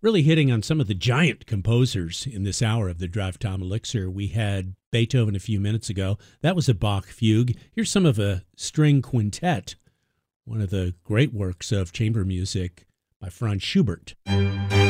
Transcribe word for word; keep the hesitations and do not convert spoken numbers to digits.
Really hitting on some of the giant composers in this hour of the Drive Time Elixir. We had Beethoven a few minutes ago. That was a Bach fugue. Here's some of a string quintet, one of the great works of chamber music by Franz Schubert.